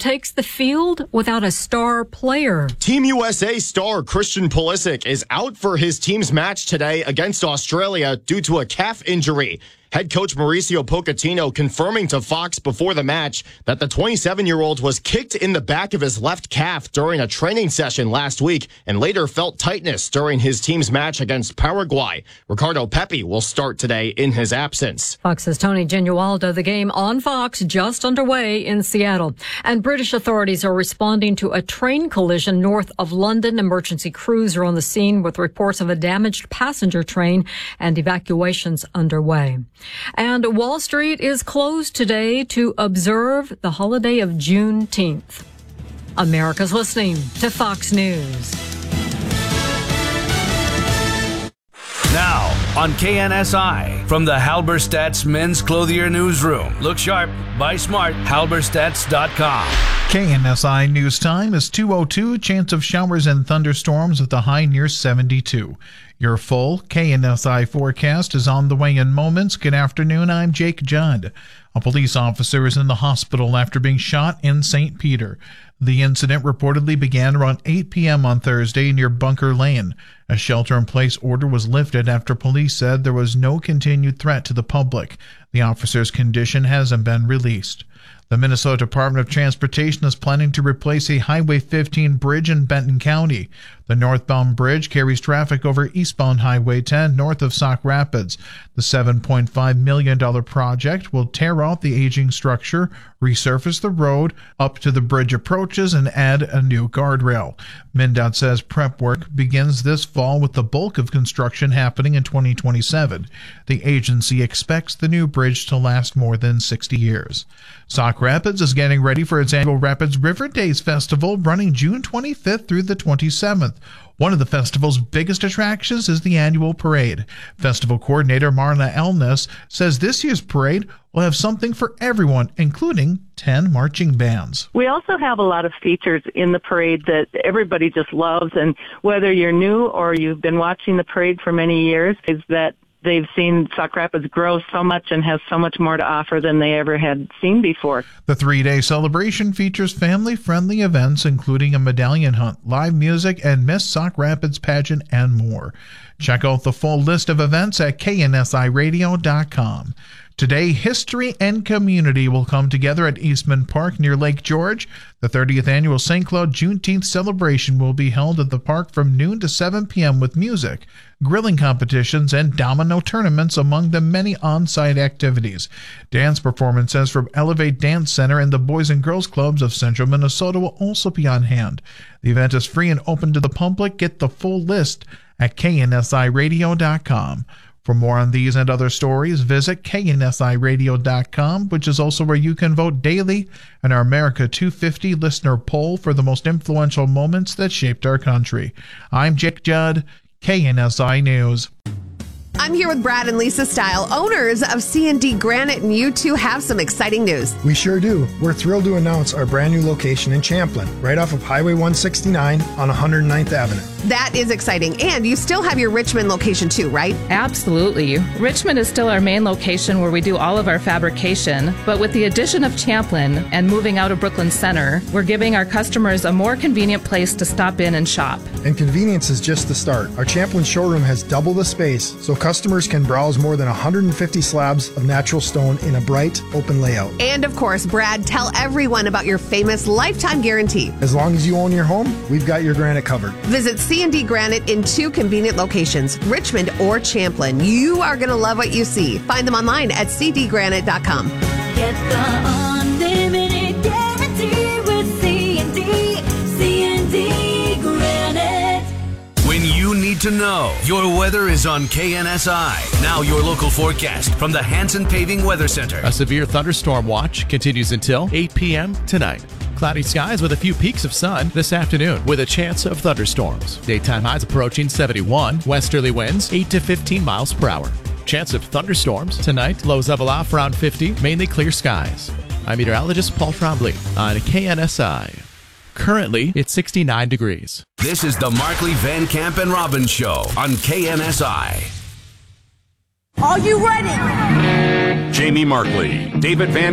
takes the field without a star player. Team USA star Christian Pulisic is out for his team's match today against Australia due to a calf injury. Head coach Mauricio Pochettino confirming to Fox before the match that the 27-year-old was kicked in the back of his left calf during a training session last week and later felt tightness during his team's match against Paraguay. Ricardo Pepi will start today in his absence. Fox's Tony Genualdo. The game on Fox just underway in Seattle. And British authorities are responding to a train collision north of London. Emergency crews are on the scene with reports of a damaged passenger train and evacuations underway. And Wall Street is closed today to observe the holiday of Juneteenth. America's listening to Fox News. Now on KNSI from the Halberstadt's Men's Clothier Newsroom. Look sharp, buy smart, halberstadts.com. KNSI News Time is 2:02. Chance of showers and thunderstorms with a high near 72. Your full KNSI forecast is on the way in moments. Good afternoon, I'm Jake Judd. A police officer is in the hospital after being shot in St. Peter. The incident reportedly began around 8 p.m. on Thursday near Bunker Lane. A shelter-in-place order was lifted after police said there was no continued threat to the public. The officer's condition hasn't been released. The Minnesota Department of Transportation is planning to replace a Highway 15 bridge in Benton County. The northbound bridge carries traffic over eastbound Highway 10 north of Sauk Rapids. The $7.5 million project will tear out the aging structure, resurface the road up to the bridge approaches, and add a new guardrail. MnDOT says prep work begins this fall with the bulk of construction happening in 2027. The agency expects the new bridge to last more than 60 years. Sauk Rapids is getting ready for its annual Rapids River Days Festival running June 25th through the 27th. One of the festival's biggest attractions is the annual parade. Festival coordinator Marla Elness says this year's parade will have something for everyone, including 10 marching bands. We also have a lot of features in the parade that everybody just loves, and whether you're new or you've been watching the parade for many years, is that they've seen Sauk Rapids grow so much and has so much more to offer than they ever had seen before. The three-day celebration features family-friendly events, including a medallion hunt, live music, and Miss Sauk Rapids pageant, and more. Check out the full list of events at KNSIRadio.com. Today, history and community will come together at Eastman Park near Lake George. The 30th annual St. Cloud Juneteenth celebration will be held at the park from noon to 7 p.m. with music, grilling competitions, and domino tournaments among the many on-site activities. Dance performances from Elevate Dance Center and the Boys and Girls Clubs of Central Minnesota will also be on hand. The event is free and open to the public. Get the full list at KNSIRadio.com. For more on these and other stories, visit KNSIRadio.com, which is also where you can vote daily in our America 250 listener poll for the most influential moments that shaped our country. I'm Jake Judd, KNSI News. I'm here with Brad and Lisa Style, owners of C&D Granite, and you two have some exciting news. We sure do. We're thrilled to announce our brand new location in Champlin, right off of Highway 169 on 109th Avenue. That is exciting. And you still have your Richmond location too, right? Absolutely. Richmond is still our main location where we do all of our fabrication, but with the addition of Champlin and moving out of Brooklyn Center, we're giving our customers a more convenient place to stop in and shop. And convenience is just the start. Our Champlin showroom has double the space, so customers can browse more than 150 slabs of natural stone in a bright, open layout. And of course, Brad, tell everyone about your famous lifetime guarantee. As long as you own your home, we've got your granite covered. Visit C&D Granite in 2 convenient locations, Richmond or Champlin. You are going to love what you see. Find them online at cdgranite.com. Get the unlimited guarantee with C&D Granite. When you need to know, your weather is on KNSI. Now your local forecast from the Hanson Paving Weather Center. A severe thunderstorm watch continues until 8 p.m. tonight. Cloudy skies with a few peaks of sun this afternoon with a chance of thunderstorms. Daytime highs approaching 71. Westerly winds 8 to 15 miles per hour. Chance of thunderstorms tonight. Lows level off around 50. Mainly clear skies. I'm meteorologist Paul Trombley on KNSI. Currently, it's 69 degrees. This is the Markley, Van Camp, and Robbins Show on KNSI. Are you ready? Jamie Markley, David Van